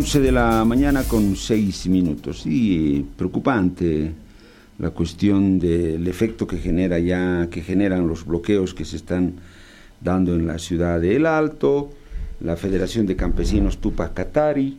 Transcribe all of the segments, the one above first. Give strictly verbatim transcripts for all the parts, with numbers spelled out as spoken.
once de la mañana con seis minutos. Y preocupante la cuestión del efecto que genera ya, que generan los bloqueos que se están dando en la ciudad de El Alto, la Federación de Campesinos Tupac Katari,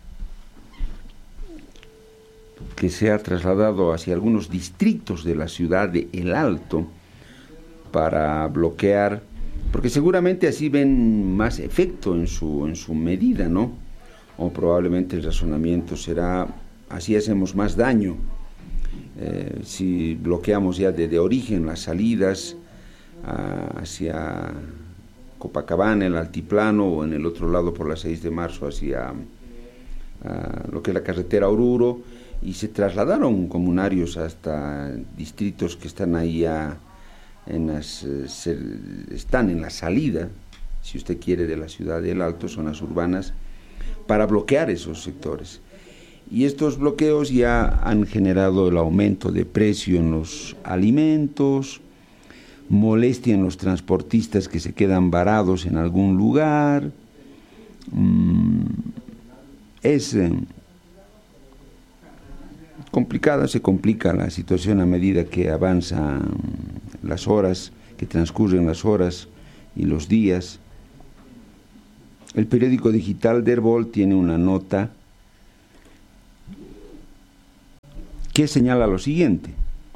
que se ha trasladado hacia algunos distritos de la ciudad de El Alto para bloquear, porque seguramente así ven más efecto en su, en su medida, ¿no? O probablemente el razonamiento será, así hacemos más daño. Eh, si bloqueamos ya de, de origen las salidas a, hacia Copacabana, el altiplano, o en el otro lado por la seis de marzo hacia a, lo que es la carretera Oruro, y se trasladaron comunarios hasta distritos que están ahí a, en las, eh, se, están en la salida, si usted quiere, de la ciudad del Alto, zonas urbanas, para bloquear esos sectores. Y estos bloqueos ya han generado el aumento de precio en los alimentos, molestia en los transportistas que se quedan varados en algún lugar. Mm, es eh, complicada, se complica la situación a medida que avanzan las horas, que transcurren las horas y los días. El periódico digital Derbol tiene una nota que señala lo siguiente: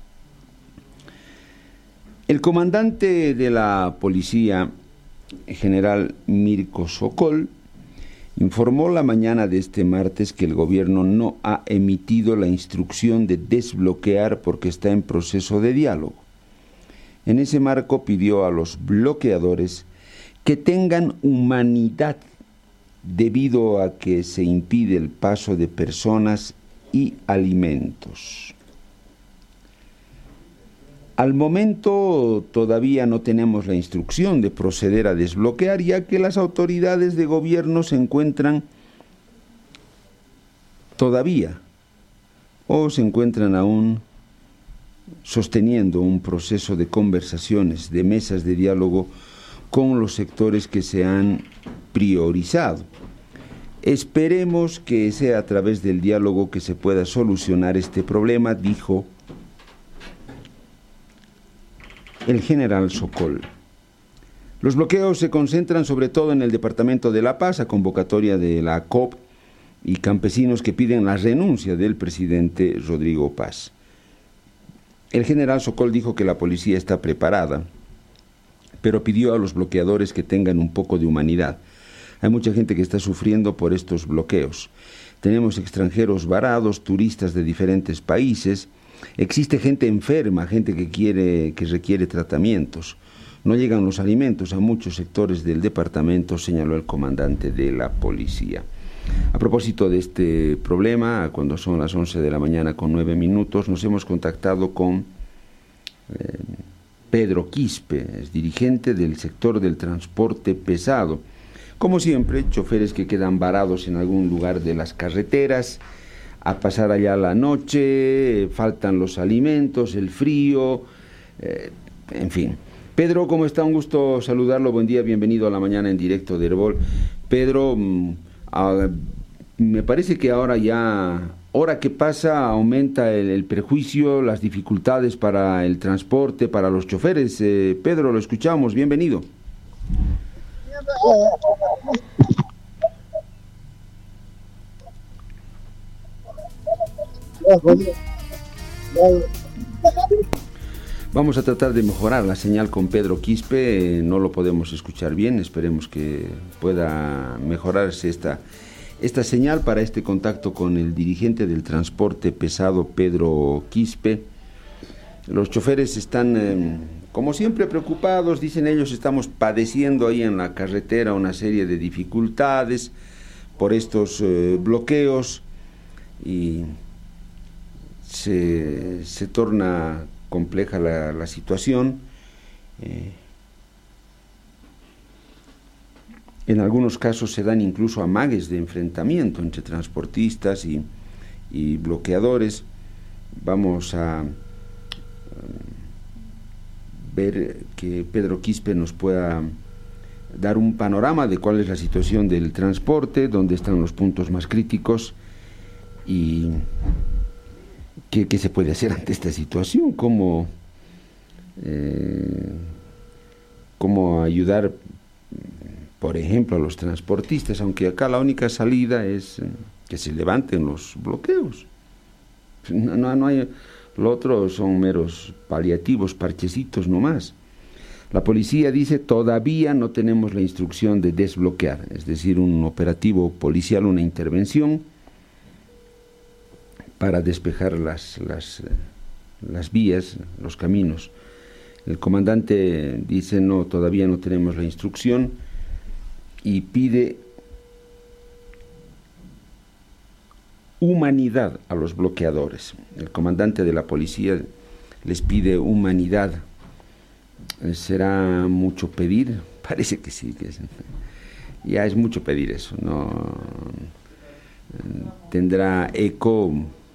el comandante de la policía, general Mirko Sokol, informó la mañana de este martes que el gobierno no ha emitido la instrucción de desbloquear porque está en proceso de diálogo. En ese marco pidió a los bloqueadores que tengan humanidad debido a que se impide el paso de personas y alimentos. Al momento todavía no tenemos la instrucción de proceder a desbloquear, ya que las autoridades de gobierno se encuentran todavía o se encuentran aún sosteniendo un proceso de conversaciones, de mesas de diálogo con los sectores que se han priorizado. Esperemos que sea a través del diálogo que se pueda solucionar este problema, dijo el general Sokol. Los bloqueos se concentran sobre todo en el departamento de La Paz, a convocatoria de la C O P y campesinos que piden la renuncia del presidente Rodrigo Paz. El general Sokol dijo que la policía está preparada, pero pidió a los bloqueadores que tengan un poco de humanidad. Hay mucha gente que está sufriendo por estos bloqueos. Tenemos extranjeros varados, turistas de diferentes países. Existe gente enferma, gente que quiere, que requiere tratamientos. No llegan los alimentos a muchos sectores del departamento, señaló el comandante de la policía. A propósito de este problema, cuando son las once de la mañana con nueve minutos, nos hemos contactado con eh, Pedro Quispe, es dirigente del sector del transporte pesado. Como siempre, choferes que quedan varados en algún lugar de las carreteras, a pasar allá la noche, faltan los alimentos, el frío, eh, en fin. Pedro, ¿cómo está? Un gusto saludarlo, buen día, bienvenido a la mañana en directo de Herbol. Pedro, uh, me parece que ahora ya, hora que pasa, aumenta el, el prejuicio, las dificultades para el transporte, para los choferes. Eh, Pedro, lo escuchamos, bienvenido. Vamos a tratar de mejorar la señal con Pedro Quispe, no lo podemos escuchar bien, esperemos que pueda mejorarse esta, esta señal para este contacto con el dirigente del transporte pesado, Pedro Quispe. Los choferes están, eh, como siempre, preocupados, dicen ellos, estamos padeciendo ahí en la carretera una serie de dificultades por estos eh, bloqueos y se, se torna compleja la, la situación. Eh, en algunos casos se dan incluso amagues de enfrentamiento entre transportistas y, y bloqueadores. Vamos a ver que Pedro Quispe nos pueda dar un panorama de cuál es la situación del transporte, dónde están los puntos más críticos y qué, qué se puede hacer ante esta situación, cómo, eh, cómo ayudar, por ejemplo, a los transportistas, aunque acá la única salida es que se levanten los bloqueos. No, no, no hay, lo otro son meros paliativos, parchecitos nomás. La policía dice todavía no tenemos la instrucción de desbloquear, es decir, un operativo policial, una intervención para despejar las, las, las vías, los caminos. El comandante dice no, todavía no tenemos la instrucción y pide humanidad a los bloqueadores. El comandante de la policía les pide humanidad. ¿Será mucho pedir? Parece que sí, que es, ya es mucho pedir eso, no tendrá eco,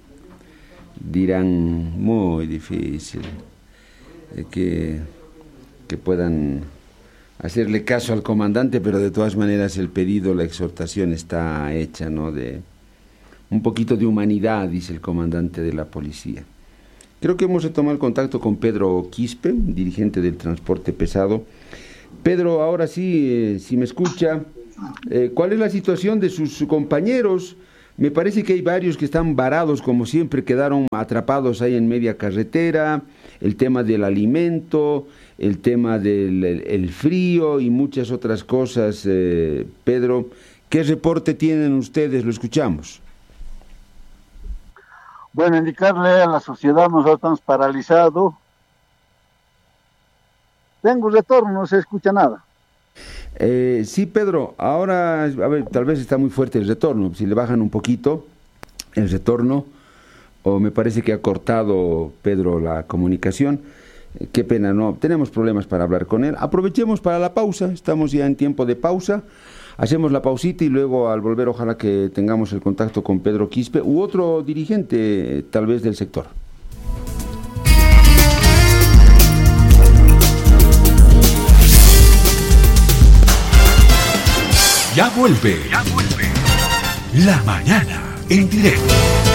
dirán muy difícil eh, que, que puedan hacerle caso al comandante, pero de todas maneras el pedido, la exhortación está hecha, ¿no? De un poquito de humanidad, dice el comandante de la policía. Creo que hemos retomado el contacto con Pedro Quispe, dirigente del transporte pesado. Pedro, ahora sí, eh, si me escucha, eh, ¿cuál es la situación de sus compañeros? Me parece que hay varios que están varados, como siempre, quedaron atrapados ahí en media carretera, el tema del alimento, el tema del el, el frío y muchas otras cosas. Eh, Pedro, ¿qué reporte tienen ustedes? Lo escuchamos. Bueno, indicarle a la sociedad, nosotros estamos paralizados. Tengo retorno, no se escucha nada. Eh, sí, Pedro, ahora, a ver, tal vez está muy fuerte el retorno. Si le bajan un poquito el retorno, o me parece que ha cortado, Pedro, la comunicación. Eh, qué pena, no, tenemos problemas para hablar con él. Aprovechemos para la pausa, estamos ya en tiempo de pausa. Hacemos la pausita y luego al volver ojalá que tengamos el contacto con Pedro Quispe u otro dirigente tal vez del sector. Ya vuelve, ya vuelve. La mañana en directo.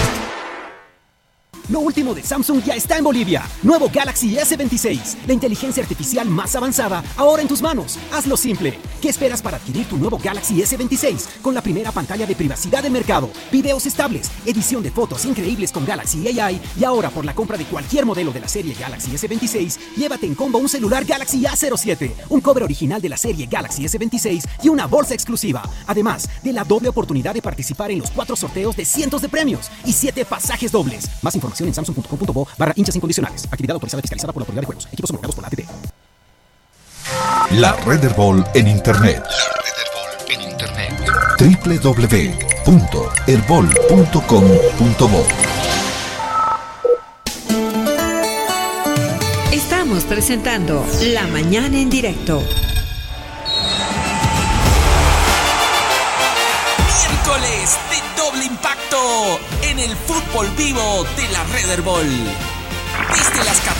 Lo último de Samsung ya está en Bolivia. Nuevo Galaxy ese veintiséis. La inteligencia artificial más avanzada, ahora en tus manos. Hazlo simple. ¿Qué esperas para adquirir tu nuevo Galaxy ese veintiséis? Con la primera pantalla de privacidad del mercado, videos estables, edición de fotos increíbles con Galaxy A I y ahora por la compra de cualquier modelo de la serie Galaxy ese veintiséis, llévate en combo un celular Galaxy A cero siete, un cover original de la serie Galaxy ese veintiséis y una bolsa exclusiva. Además de la doble oportunidad de participar en los cuatro sorteos de cientos de premios y siete pasajes dobles. Más información en samsung punto com punto bo barra hinchas incondicionales. Actividad autorizada y fiscalizada por la Autoridad de Juegos. Equipos homologados por la A T T. La Red Herbol en Internet. La Red Herbol en Internet. doble u doble u doble u punto herbol punto com punto bo. Estamos presentando La Mañana en Directo. Miércoles de doble impacto en el fútbol vivo de la Red Herbol. Desde las